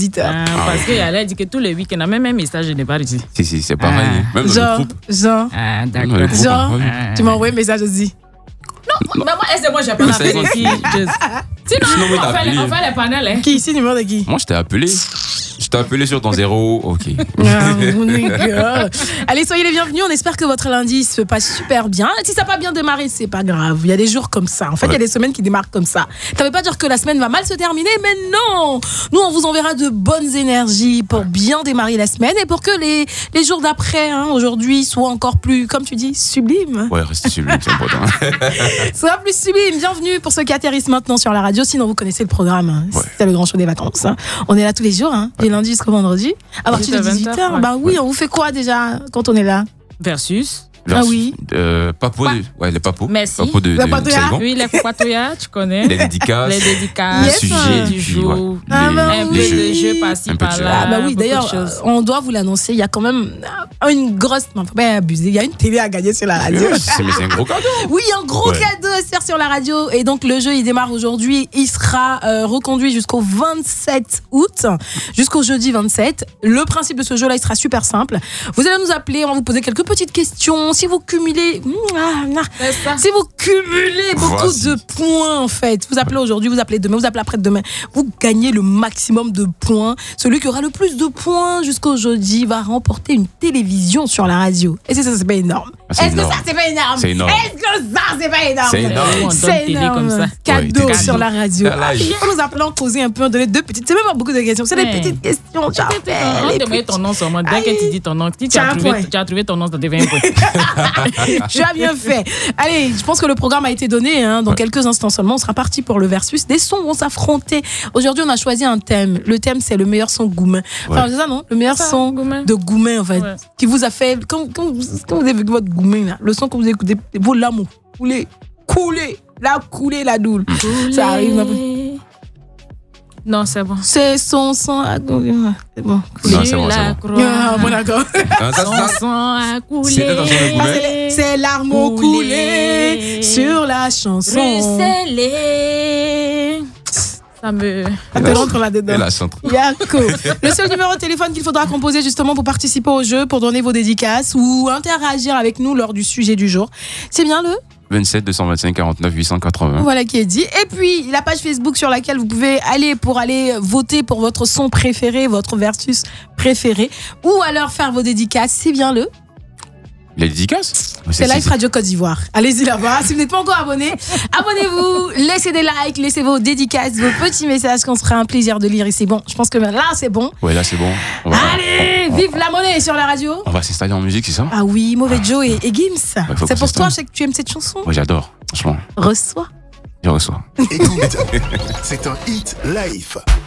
auditeurs. Parce qu'elle a dit que tous les week-ends, même un message, je n'ai pas reçu. Si, c'est pareil. Même dans le groupe. Jean, D'accord. tu m'as envoyé un message aussi. Non, mais moi, j'ai pas la peine ici. Sinon, on fait les panels. Hein. Qui ici, numéro de qui? Moi, je t'ai appelé. Je t'ai appelé sur ton 0. Ok. Allez, soyez les bienvenus. On espère que votre lundi se passe super bien. Si ça n'a pas bien démarré, c'est pas grave. Il y a des jours comme ça. En fait, il y a des semaines qui démarrent comme ça. Ça veut pas dire que la semaine va mal se terminer, mais non. Nous, on vous enverra de bonnes énergies pour bien démarrer la semaine et pour que les jours d'après, aujourd'hui, soient encore plus, comme tu dis, sublimes. Ouais, restez sublime, c'est important. Soit plus sublime. Bienvenue pour ceux qui atterrissent maintenant sur la radio. Sinon, vous connaissez le programme. Ouais. C'est le grand show des vacances. On est là tous les jours, du lundi jusqu'au vendredi. À partir de 18h, ouais. Bah oui, on vous fait quoi déjà quand on est là? Versus. Ah oui. Papo, les papos. Merci. Papo de Saigon. Oui, les papatoya, tu connais. Les dédicaces. Les sujets du jour. Un peu de jeux par-ci, par-là. Ah bah oui, d'ailleurs, on doit vous l'annoncer. Il y a quand même une grosse... Il ne faut pas abuser. Il y a une télé à gagner sur la radio. Mais c'est un gros cadeau. Oui, un gros cadeau à se faire sur la radio. Et donc, le jeu, il démarre aujourd'hui. Il sera reconduit jusqu'au 27 août, jusqu'au jeudi 27. Le principe de ce jeu-là, il sera super simple. Vous allez nous appeler, on va vous poser quelques petites questions. Si vous cumulez, beaucoup de points, en fait, vous appelez aujourd'hui, vous appelez demain, vous appelez après-demain, vous gagnez le maximum de points. Celui qui aura le plus de points jusqu'au jeudi va remporter une télévision sur la radio. Et ça, c'est pas énorme. Est-ce que ça, c'est pas énorme? C'est énorme. Est-ce que ça, c'est pas énorme? C'est énorme. C'est énorme. Comme ça. Cadeau sur la radio. On nous appelant, causer un peu, on donner deux petites. C'est même pas beaucoup de questions. C'est des petites questions. On demande ton nom seulement. Dès que tu dis ton nom, tu as trouvé ton nom, ça devient un point. Tu as bien fait. Allez, je pense que le programme a été donné. Dans quelques instants seulement, on sera parti pour le versus. Des sons vont s'affronter. Aujourd'hui, on a choisi un thème. Le thème, c'est le meilleur son Goumen. Enfin, c'est ça, non? Le meilleur son de Goumen, en fait. Ouais. Qui vous a fait. Quand vous avez vu votre Goumen, là, le son que vous écoutez, vos larmes ont coulé la doule. Ça arrive un peu. Non, c'est bon. C'est son sang à couler. C'est bon. Non, c'est bon, c'est bon. Ah, bon, d'accord. Son sang à couler. C'est larmes ont coulé sur la chanson. Ruisselé. Ça me... Elle rentre là-dedans. Elle a chanté. Yako. Le seul numéro de téléphone qu'il faudra composer justement pour participer au jeu, pour donner vos dédicaces ou interagir avec nous lors du sujet du jour, c'est bien le 27 225 49 880. Voilà qui est dit. Et puis, la page Facebook sur laquelle vous pouvez aller pour aller voter pour votre son préféré, votre versus préféré, ou alors faire vos dédicaces, c'est bien le... Les dédicaces? C'est Live Radio Côte d'Ivoire. Allez-y là-bas. Si vous n'êtes pas encore abonné, abonnez-vous, laissez des likes, laissez vos dédicaces, vos petits messages qu'on sera un plaisir de lire ici. Bon, je pense que là, c'est bon. Ouais, là, c'est bon. Allez, vive la monnaie sur la radio. On va s'installer en musique, c'est ça? Ah oui, Mauvais Joe et Gims. Ouais, c'est pour toi, je sais que tu aimes cette chanson. Moi, j'adore, franchement. Reçois. Je reçois. Écoute, c'est un hit live.